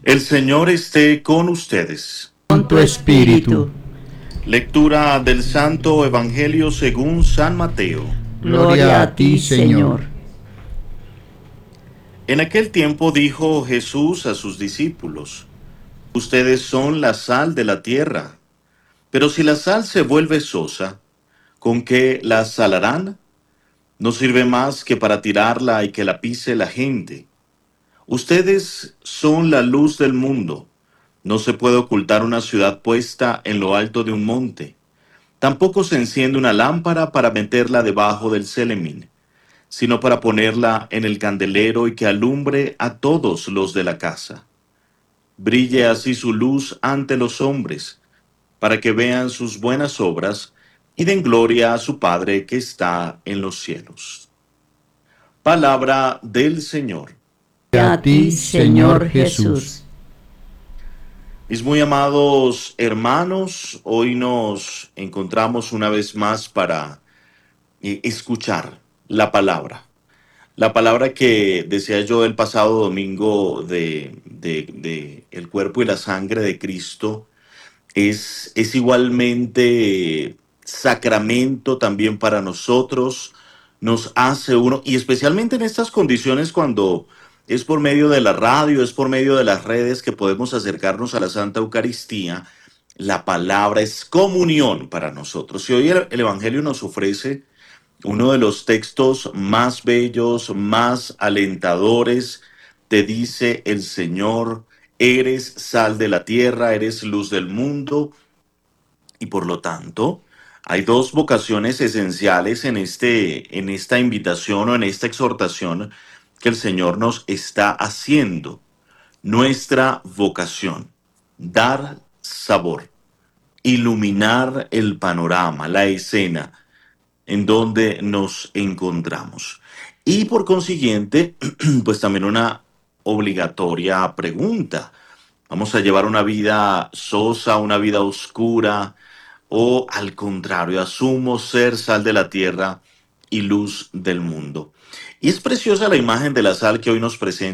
El Señor esté con ustedes. Con tu espíritu. Lectura del Santo Evangelio según San Mateo. Gloria a ti, Señor. En aquel tiempo dijo Jesús a sus discípulos: Ustedes son la sal de la tierra, pero si la sal se vuelve sosa, ¿con qué la salarán? No sirve más que para tirarla y que la pise la gente. Ustedes son la luz del mundo. No se puede ocultar una ciudad puesta en lo alto de un monte. Tampoco se enciende una lámpara para meterla debajo del celemín, sino para ponerla en el candelero y que alumbre a todos los de la casa. Brille así su luz ante los hombres, para que vean sus buenas obras y den gloria a su Padre que está en los cielos. Palabra del Señor. A ti, Señor Jesús. Mis muy amados hermanos, hoy nos encontramos una vez más para escuchar la palabra. La palabra que decía yo el pasado domingo de el cuerpo y la sangre de Cristo es igualmente sacramento también para nosotros, nos hace uno, y especialmente en estas condiciones cuando es por medio de la radio, es por medio de las redes que podemos acercarnos a la Santa Eucaristía. La palabra es comunión para nosotros. Y hoy el Evangelio nos ofrece uno de los textos más bellos, más alentadores. Te dice el Señor: eres sal de la tierra, eres luz del mundo. Y por lo tanto, hay dos vocaciones esenciales en esta invitación o en esta exhortación que el Señor nos está haciendo. Nuestra vocación: dar sabor, iluminar el panorama, la escena en donde nos encontramos. Y por consiguiente, pues también una obligatoria pregunta. ¿Vamos a llevar una vida sosa, una vida oscura, o al contrario, asumo ser sal de la tierra y luz del mundo? Y es preciosa la imagen de la sal que hoy nos presenta